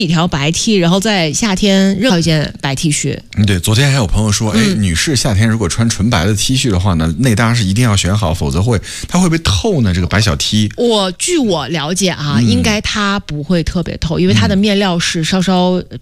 一条白 T， 然后在夏天热一件白 T 恤。 对，昨天还有朋友说，女士夏天如果穿纯白的 T 恤的话呢，内搭是一定要选好，否则它会被透呢。这个白小 T， 据我了解啊，应该它不会特别透，因为它的面料是稍稍